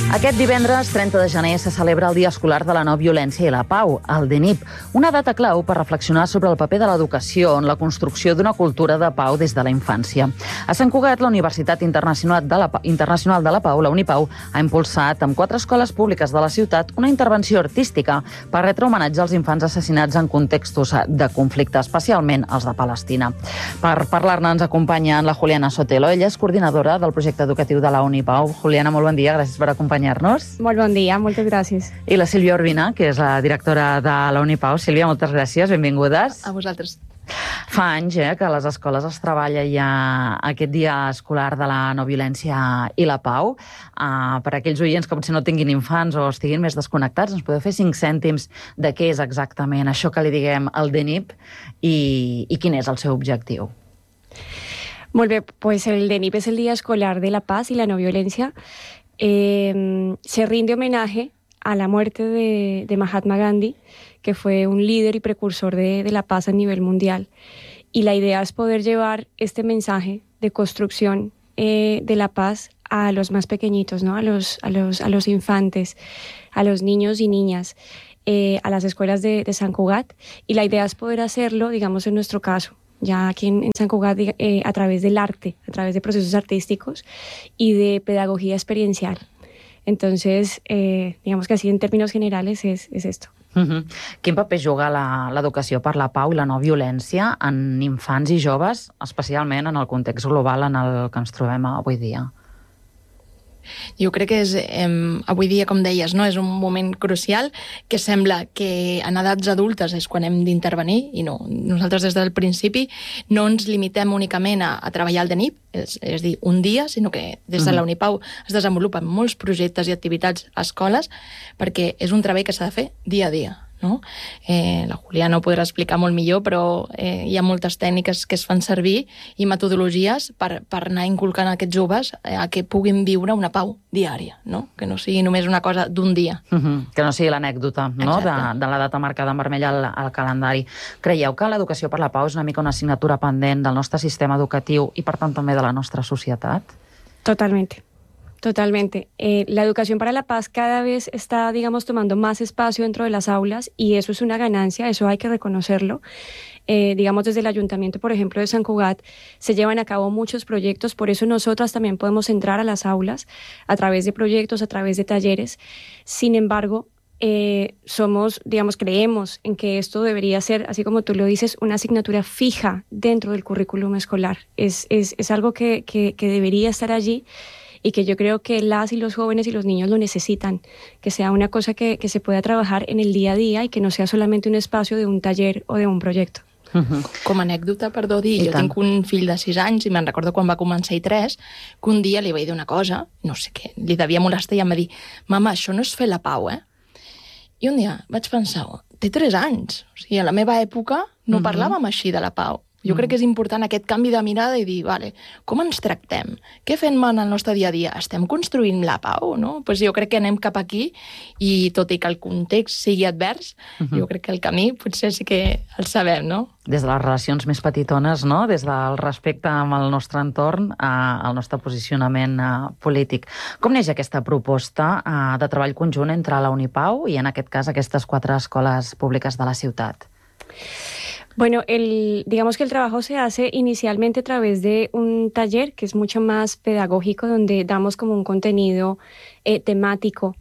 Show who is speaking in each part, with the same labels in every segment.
Speaker 1: Aquest divendres, 30 de gener, se celebra el Dia Escolar de la No Violència i la Pau, el DNIP, una data clau per reflexionar sobre el paper de l'educació en la construcció d'una cultura de pau des de la infància. A Sant Cugat, la Universitat Internacional de la Pau, la Unipau, ha impulsat amb 4 escoles públiques de la ciutat una intervenció artística per retre homenatge als infants assassinats en contextos de conflicte, especialment els de Palestina. Per parlar-ne ens acompanya la Juliana Sotelo. Ella és coordinadora del projecte educatiu de la Unipau. Juliana, molt bon dia, gràcies per acompanyar-nos.
Speaker 2: Molt bon dia, moltes gràcies.
Speaker 1: I la Sílvia Urbina, que és la directora de la Unipau. Sílvia, moltes gràcies, benvingudes.
Speaker 3: A vosaltres.
Speaker 1: Fa anys que a les escoles es treballa ja aquest dia escolar de la no violència i la pau. Per aquells oients que potser no tinguin infants o estiguin més desconnectats, ens podeu fer 5 cèntims de què és exactament això que li diguem el DNIP i quin és el seu objectiu.
Speaker 2: Molt bé, pues el DNIP es el Día Escolar de la Paz y la No Violencia. Se rinde homenaje a la muerte de Mahatma Gandhi, que fue un líder y precursor de la paz a nivel mundial. Y la idea es poder llevar este mensaje de construcción de la paz a los más pequeñitos, ¿no? A los infantes, a los niños y niñas, a las escuelas de Sant Cugat. Y la idea es poder hacerlo, digamos, en nuestro caso, ya aquí en Sant Cugat, a través del arte, a través de procesos artísticos y de pedagogía experiencial. Entonces, digamos que así en términos generales es esto.
Speaker 1: Quin paper juga l'educació per la pau i la no violència en infants i joves, especialment en el context global en el que ens trobem avui dia?
Speaker 3: Jo crec que és, avui dia, com deies, no? És un moment crucial que sembla que en edats adultes és quan hem d'intervenir i no. Nosaltres des del principi no ens limitem únicament a treballar el DNIP, és a dir, un dia, sinó que des de la Unipau es desenvolupen molts projectes i activitats a escoles perquè és un treball que s'ha de fer dia a dia. No? La Juliana ho podrà explicar molt millor, però hi ha moltes tècniques que es fan servir i metodologies per anar inculcant a aquests joves a que puguin viure una pau diària, no? Que no sigui només una cosa d'un dia.
Speaker 1: Que no sigui l'anècdota, no? de la data marcada en vermell al calendari. Creieu que l'educació per la pau és una mica una assignatura pendent del nostre sistema educatiu i, per tant, també de la nostra societat?
Speaker 2: Totalmente. Totalmente. La educación para la paz cada vez está, digamos, tomando más espacio dentro de las aulas y eso es una ganancia, eso hay que reconocerlo. Digamos, desde el Ayuntamiento, por ejemplo, de Sant Cugat, se llevan a cabo muchos proyectos, por eso nosotras también podemos entrar a las aulas a través de proyectos, a través de talleres. Sin embargo, creemos en que esto debería ser, así como tú lo dices, una asignatura fija dentro del currículum escolar. Es algo que debería estar allí y que yo creo que las y los jóvenes y los niños lo necesitan, que sea una cosa que se pueda trabajar en el día a día y que no sea solamente un espacio de un taller o de un projecte.
Speaker 3: Com a anècdota, perdó dir, jo tinc un fill de 6 anys i me'n recordo quan va començar I3, que un dia li vaig dir una cosa, no sé què, li devia molestar i em va dir: mama, això no és fer la pau, eh? I un dia vaig pensar, té 3 anys, o sigui, a la meva època no parlàvem així de la pau. Jo crec que és important aquest canvi de mirada i dir, vale, com ens tractem? Què fem en el nostre dia a dia? Estem construint la pau, no? Pues jo crec que anem cap aquí i tot i que el context sigui advers, jo crec que el camí potser sí que el sabem, no?
Speaker 1: Des de les relacions més petitones, no? Des del respecte amb el nostre entorn al nostre posicionament polític. Com neix aquesta proposta de treball conjunt entre la Unipau i, en aquest cas, aquestes 4 escoles públiques de la ciutat?
Speaker 2: Bueno, digamos que el trabajo se hace inicialmente a través de un taller que es mucho más pedagógico, donde damos como un contenido temático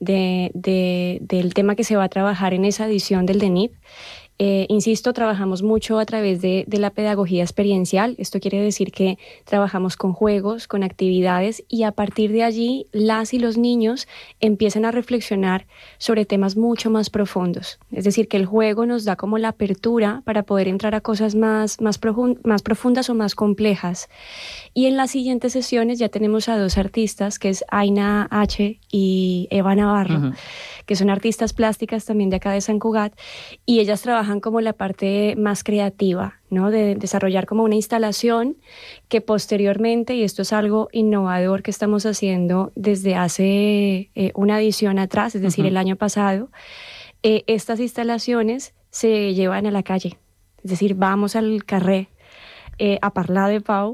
Speaker 2: del tema que se va a trabajar en esa edición del DNIP. Insisto, trabajamos mucho a través de la pedagogía experiencial. Esto quiere decir que trabajamos con juegos, con actividades y a partir de allí las y los niños empiezan a reflexionar sobre temas mucho más profundos. Es decir, que el juego nos da como la apertura para poder entrar a cosas más profundas o más complejas. Y en las siguientes sesiones ya tenemos a 2 artistas, que es Aina H. y Eva Navarro, que son artistas plásticas también de acá de Sant Cugat, y ellas trabajan como la parte más creativa, ¿no? De desarrollar como una instalación que posteriormente, y esto es algo innovador que estamos haciendo desde hace una edición atrás, es decir, el año pasado, estas instalaciones se llevan a la calle, es decir, vamos al carrer a parlar de pau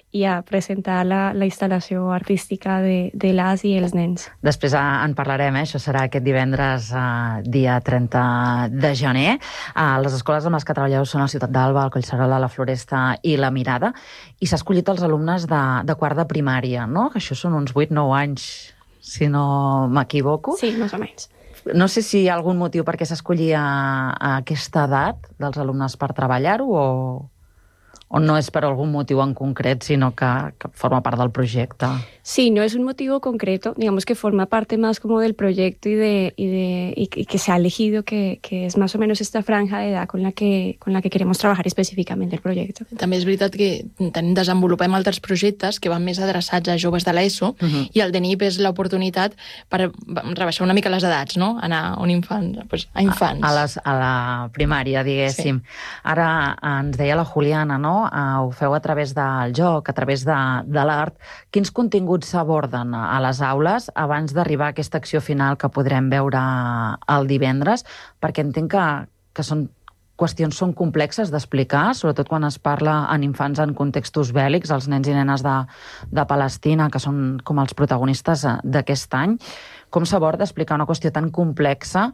Speaker 2: i a presentar la instal·lació artística de les i els nens.
Speaker 1: Després en parlarem, això serà aquest divendres, dia 30 de gener. Les escoles amb les que treballeu són la Ciutat d'Alba, el Collserola, la Floresta i la Mirada, i s'ha escollit els alumnes de quart de primària, no? Això són uns 8-9 anys, si no m'equivoco.
Speaker 2: Sí, més o menys.
Speaker 1: No sé si hi ha algun motiu per què s'escollia a aquesta edat dels alumnes per treballar-ho o no es por algún motivo en concreto, sino que forma parte del proyecto.
Speaker 2: Sí, no es un motivo concreto, digamos que forma parte más como del proyecto y que se ha elegido que es más o menos esta franja de edad con la que queremos trabajar específicamente el proyecto.
Speaker 3: També és veritat que desenvolupem altres projectes que van més adreçats a joves de l'ESO i el DENIP és l'oportunitat per rebaixar una mica les edats, no? Anar a un infant, pues, a infants.
Speaker 1: A la primària, diguéssim. Sí. Ara ens deia la Juliana, no? Ho feu a través del joc, a través de l'art. Quins continguts s'aborden a les aules abans d'arribar a aquesta acció final que podrem veure el divendres? Perquè entenc que qüestions són complexes d'explicar, sobretot quan es parla en infants en contextos bèl·lics, els nens i nenes de Palestina, que són com els protagonistes d'aquest any. Com s'aborda explicar una qüestió tan complexa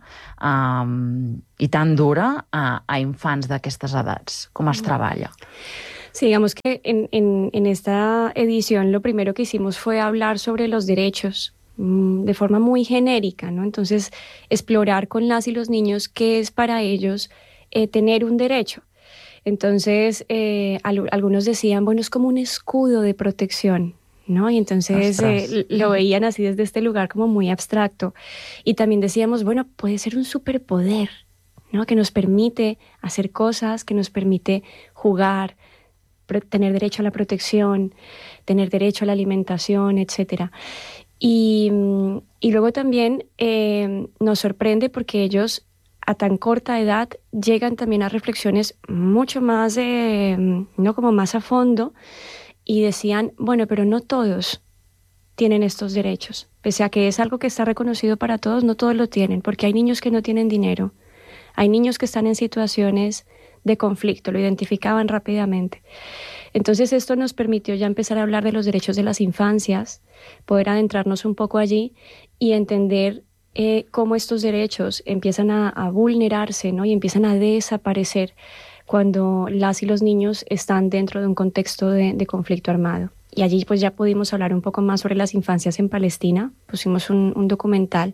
Speaker 1: y tan dura a infants d'aquestes edats? Com es treballa?
Speaker 2: Sí, digamos que en esta edición lo primero que hicimos fue hablar sobre los derechos de forma muy genérica, ¿no? Entonces, explorar con las y los niños qué es para ellos tener un derecho. Entonces, algunos decían, bueno, es como un escudo de protección, ¿no? Y entonces lo veían así desde este lugar como muy abstracto. Y también decíamos, bueno, puede ser un superpoder, ¿no? Que nos permite hacer cosas, que nos permite jugar, tener derecho a la protección, tener derecho a la alimentación, etcétera. Y luego también nos sorprende porque ellos a tan corta edad llegan también a reflexiones mucho más, ¿no? Como más a fondo, y decían, bueno, pero no todos tienen estos derechos. Pese a que es algo que está reconocido para todos, no todos lo tienen, porque hay niños que no tienen dinero, hay niños que están en situaciones de conflicto, lo identificaban rápidamente. Entonces esto nos permitió ya empezar a hablar de los derechos de las infancias, poder adentrarnos un poco allí y entender cómo estos derechos empiezan a vulnerarse, ¿no? Y empiezan a desaparecer cuando las y los niños están dentro de un contexto de conflicto armado. Y allí pues ya pudimos hablar un poco más sobre las infancias en Palestina, pusimos un documental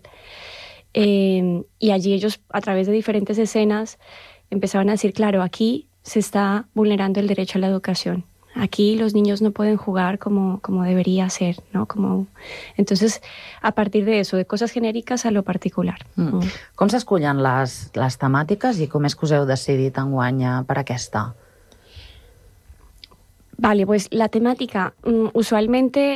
Speaker 2: y allí ellos a través de diferentes escenas empezaban a decir, claro, aquí se está vulnerando el derecho a la educación. Aquí los niños no pueden jugar como debería ser, ¿no? Entonces, a partir de eso, de cosas genéricas a lo particular.
Speaker 1: Com s'escullen les temàtiques i com és que us heu decidit enguany per aquesta?
Speaker 2: Vale, pues la temática, usualmente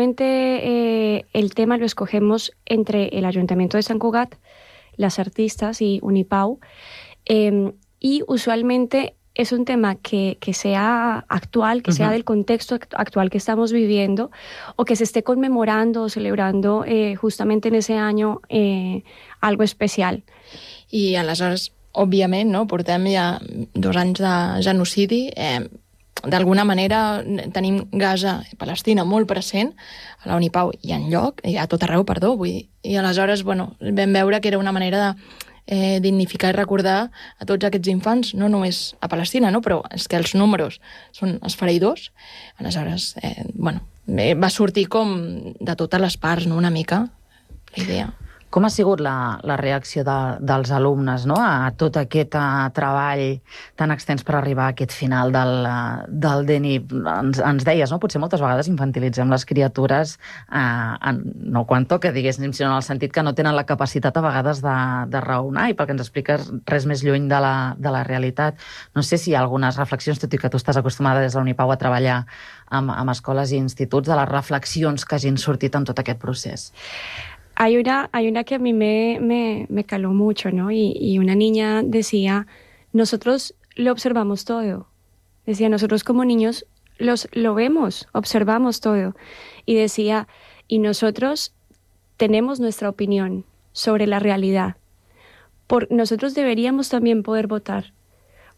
Speaker 2: el tema lo escogemos entre el Ayuntamiento de Sant Cugat, las artistas y Unipau, y usualmente es un tema que sea actual, que sea del contexto actual que estamos viviendo o que se esté conmemorando o celebrando justamente en ese año algo especial.
Speaker 3: I aleshores, òbviament, no, portem ja 2 anys de genocidi, d'alguna manera tenim Gaza, Palestina, molt present a la Unipau i enlloc, i a tot arreu, perdó, vull dir. I aleshores, bueno, vam veure que era una manera de dignificar i recordar a tots aquests infants, no només a Palestina, no? Però és que els números són esfereïdors. Aleshores, bueno, va sortir com de totes les parts, no?, una mica, la idea.
Speaker 1: Com ha sigut la reacció dels alumnes, no?, a tot aquest treball tan extens per arribar a aquest final del DENIP? Ens deies, no?, potser moltes vegades infantilitzem les criatures, no quan toca, diguéssim, sinó en el sentit que no tenen la capacitat a vegades de raonar, i pel que ens expliques res més lluny de la realitat. No sé si hi ha algunes reflexions, tot i que tu estàs acostumada des de la Unipau a treballar amb escoles i instituts, de les reflexions que hagin sortit en tot aquest procés.
Speaker 2: Hay una que a mí me caló mucho, ¿no? Y una niña decía, nosotros lo observamos todo. Decía, nosotros como niños lo vemos, observamos todo. Y decía, y nosotros tenemos nuestra opinión sobre la realidad. Nosotros deberíamos también poder votar,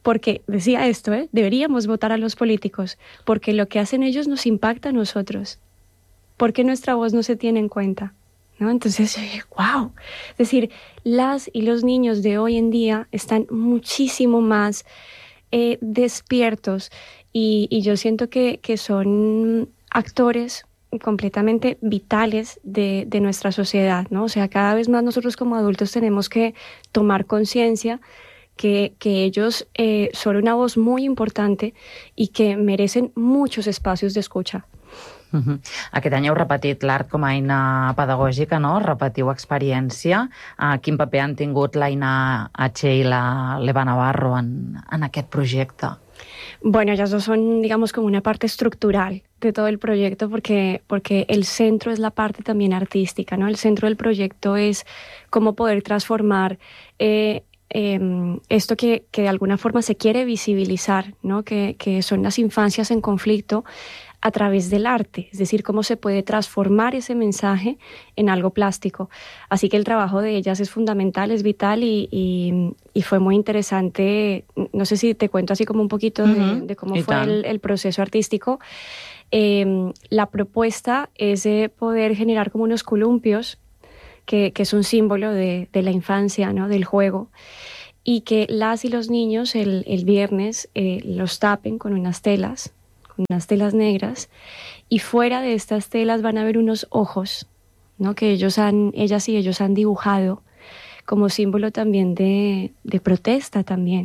Speaker 2: porque, decía esto, deberíamos votar a los políticos, porque lo que hacen ellos nos impacta a nosotros, porque nuestra voz no se tiene en cuenta, ¿no? Entonces, wow, es decir, las y los niños de hoy en día están muchísimo más despiertos y yo siento que son actores completamente vitales de nuestra sociedad, ¿no? O sea, cada vez más nosotros como adultos tenemos que tomar conciencia que ellos son una voz muy importante i que merecen muchos espacios d'escucha.
Speaker 1: Aquest any heu repetit l'art com a eina pedagògica, no? Repetiu experiència. Quin paper han tingut l'Aina H i l'Eva Navarro en aquest projecte?
Speaker 2: Bueno, ellas dos son, digamos, como una parte estructural de todo el proyecto porque el centro es la parte también artística, ¿no? El centro del proyecto es cómo poder transformar esto que de alguna forma se quiere visibilizar, ¿no? Que son las infancias en conflicto a través del arte, es decir, cómo se puede transformar ese mensaje en algo plástico. Así que el trabajo de ellas es fundamental, es vital y fue muy interesante. No sé si te cuento así como un poquito de cómo fue el proceso artístico. La propuesta es poder generar como unos columpios, que es un símbolo de la infancia, ¿no? Del juego, y que las y los niños el viernes los tapen con unas telas negras, y fuera de estas telas van a ver unos ojos, ¿no? Que ellas y ellos han dibujado como símbolo también de protesta también.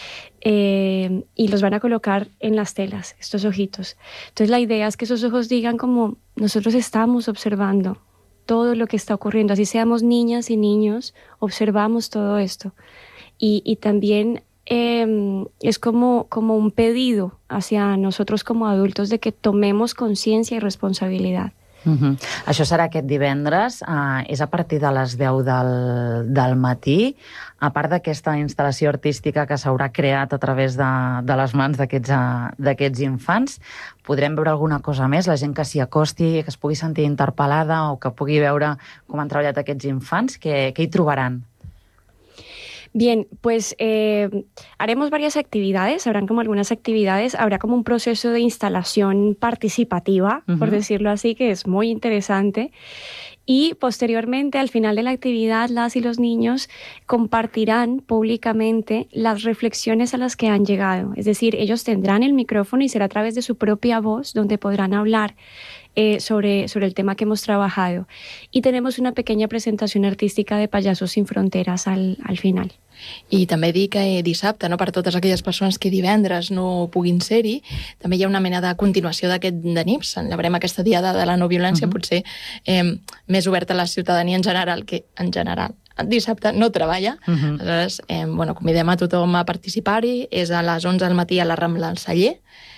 Speaker 2: Y los van a colocar en las telas, estos ojitos. Entonces la idea es que esos ojos digan como nosotros estamos observando todo lo que está ocurriendo, así seamos niñas y niños, observamos todo esto. Y también es como un pedido hacia nosotros como adultos de que tomemos conciencia y responsabilidad.
Speaker 1: Això serà aquest divendres, és a partir de les 10 del matí. A part d'aquesta instal·lació artística que s'haurà creat a través de les mans d'aquests infants, podrem veure alguna cosa més? La gent que s'hi acosti, que es pugui sentir interpel·lada o que pugui veure com han treballat aquests infants, què hi trobaran?
Speaker 2: Bien, pues haremos varias actividades, habrán como algunas actividades, habrá como un proceso de instalación participativa, por decirlo así, que es muy interesante. Y posteriormente, al final de la actividad, las y los niños compartirán públicamente las reflexiones a las que han llegado. Es decir, ellos tendrán el micrófono y será a través de su propia voz donde podrán hablar sobre el tema que hemos trabajado. Y tenemos una pequeña presentación artística de Payasos sin Fronteras al final.
Speaker 3: I també dir que dissabte, no, per totes aquelles persones que divendres no puguin ser-hi, també hi ha una mena de continuació d'aquest DENIPS. Celebrem aquesta diada de la no violència, potser més oberta a la ciutadania en general, que en general dissabte no treballa. Aleshores, convidem a tothom a participar-hi. És a les 11 del matí a la Rambla del Celler.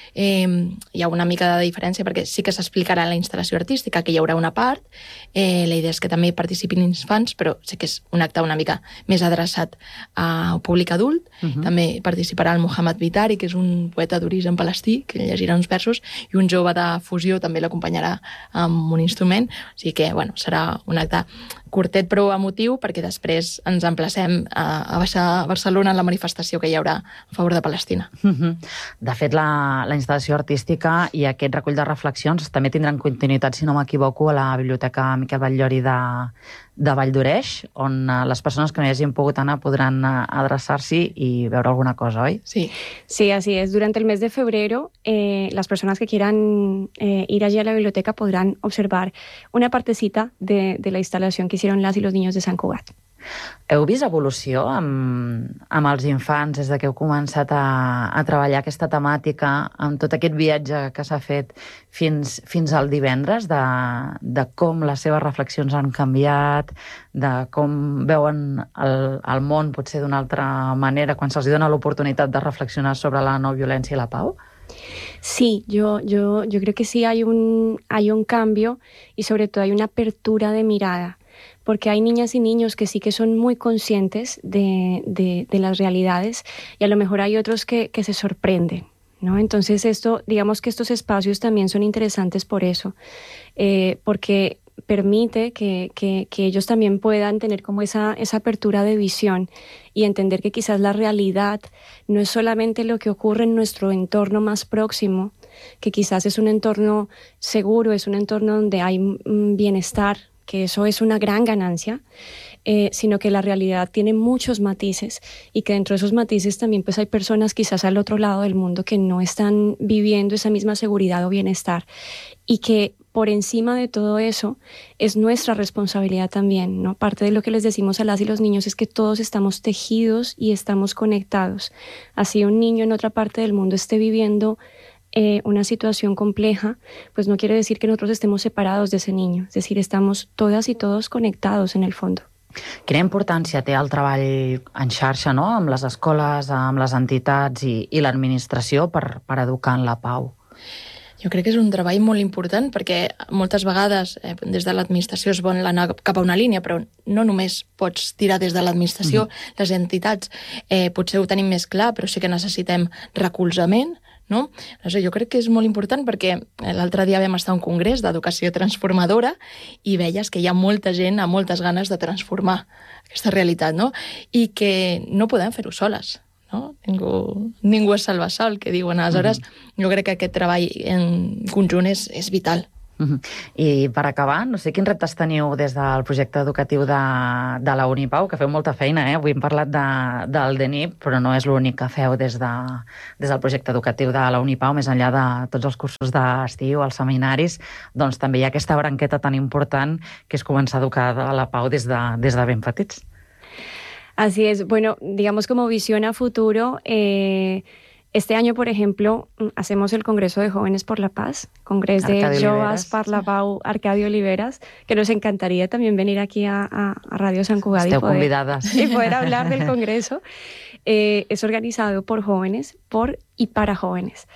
Speaker 3: Hi ha una mica de diferència perquè sí que s'explicarà la instal·lació artística, que hi haurà una part. La idea és que també participin infants, però sí que és un acte una mica més adreçat al públic adult. També participarà el Mohamed Vitari, que és un poeta d'origen palestí, que llegirà uns versos, i un jove de fusió també l'acompanyarà amb un instrument. O sigui que serà un acte curtet però emotiu, perquè després ens emplacem a baixar a Barcelona en la manifestació que hi haurà a favor de Palestina.
Speaker 1: De fet, la instal·lació artística i aquest recull de reflexions també tindran continuïtat, si no m'equivoco, a la Biblioteca Miquel Batllori de Valldoreix, on les persones que no hi hagin pogut anar podran adreçar-s'hi i veure alguna cosa, oi?
Speaker 2: Sí, así es. Durante el mes de febrero, las personas que quieran ir allí a la biblioteca podrán observar una partecita de la instalación que hicieron las y los niños de Sant Cugat.
Speaker 1: Heu vist evolució amb els infants des que heu començat a treballar aquesta temàtica, amb tot aquest viatge que s'ha fet fins al divendres, de com les seves reflexions han canviat, de com veuen el món potser d'una altra manera quan se'ls dona l'oportunitat de reflexionar sobre la no violència i la pau?
Speaker 2: Sí, yo creo que sí hay un cambio y sobre todo hay una apertura de mirada, porque hay niñas y niños que sí que son muy conscientes de las realidades y a lo mejor hay otros que se sorprenden, ¿no? Entonces digamos que estos espacios también son interesantes por eso, porque permite que ellos también puedan tener como esa apertura de visión y entender que quizás la realidad no es solamente lo que ocurre en nuestro entorno más próximo, que quizás es un entorno seguro, es un entorno donde hay bienestar, que eso es una gran ganancia, sino que la realidad tiene muchos matices y que dentro de esos matices también pues hay personas quizás al otro lado del mundo que no están viviendo esa misma seguridad o bienestar, y que por encima de todo eso es nuestra responsabilidad también, ¿no? Parte de lo que les decimos a las y los niños es que todos estamos tejidos y estamos conectados. Así un niño en otra parte del mundo esté viviendo una situación compleja, pues no quiere decir que nosotros estemos separados de ese niño. Es decir, estamos todas y todos conectados en el fondo.
Speaker 1: Quina importància té el treball en xarxa, no?, amb les escoles, amb les entitats i l'administració per educar en la pau?
Speaker 3: Jo crec que és un treball molt important perquè moltes vegades des de l'administració es vol anar cap a una línia, però no només pots tirar des de l'administració. Les entitats potser ho tenim més clar, però sí que necessitem recolzament, no? Jo crec que és molt important perquè l'altre dia vam estar a un congrés d'educació transformadora i veies que hi ha molta gent amb moltes ganes de transformar aquesta realitat, no? I que no podem fer-ho soles. No? Ningú es salva sol, que diuen. Aleshores, jo crec que aquest treball en conjunt és vital.
Speaker 1: I per acabar, no sé quins reptes teniu des del projecte educatiu de la Unipau, que feu molta feina, Avui hem parlat del DENIP, però no és l'únic que feu des del projecte educatiu de la Unipau, més enllà de tots els cursos d'estiu, els seminaris, doncs també hi ha aquesta branqueta tan important que és començar a educar a la pau des de ben petits.
Speaker 2: Así es. Bueno, digamos como visión a futuro, este año, por ejemplo, hacemos el Congreso de Jóvenes por la Paz, Congreso de Joves per la Pau Arcadio Oliveras, que nos encantaría también venir aquí a Radio Sant Cugat
Speaker 1: y
Speaker 2: poder hablar del Congreso. Es organizado por jóvenes, por y para jóvenes.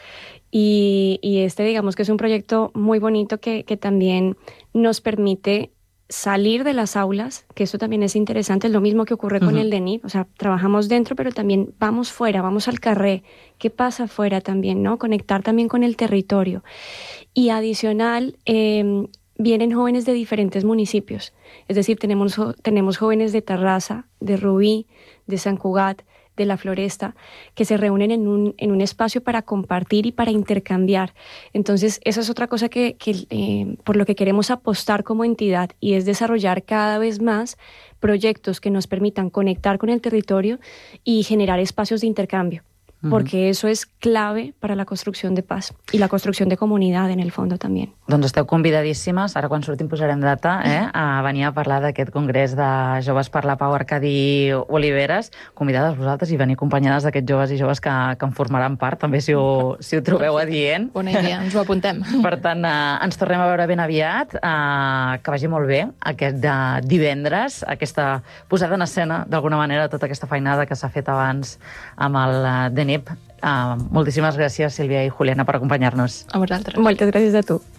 Speaker 2: Y digamos que es un proyecto muy bonito que también nos permite salir de las aulas, que eso también es interesante, es lo mismo que ocurre con el DENIP, o sea, trabajamos dentro, pero también vamos fuera, vamos al carré, ¿qué pasa afuera también, no? Conectar también con el territorio. Y adicional, vienen jóvenes de diferentes municipios, es decir, tenemos jóvenes de Tarrasa, de Rubí, de Sant Cugat, de la Floresta, que se reúnen en un espacio para compartir y para intercambiar. Entonces, esa es otra cosa que por lo que queremos apostar como entidad, y es desarrollar cada vez más proyectos que nos permitan conectar con el territorio y generar espacios de intercambio, porque eso es clave para la construcció de paz i la construcció de comunitat, en el fons, també.
Speaker 1: Doncs esteu convidadíssimes, ara quan sortim posarem data, a venir a parlar d'aquest congrés de Joves per la Pau Arcadi Oliveras. Convidades vosaltres i venir acompanyades d'aquests joves i joves que en formaran part, també si ho trobeu adient.
Speaker 3: Bona idea, ens ho apuntem.
Speaker 1: Per tant, ens tornem a veure ben aviat, que vagi molt bé aquest divendres, aquesta posada en escena, d'alguna manera, tota aquesta feinada que s'ha fet abans amb el DENIP. Moltíssimes gràcies, Sílvia i Juliana, per acompanyar-nos.
Speaker 3: A vosaltres.
Speaker 2: Moltes gràcies a tu.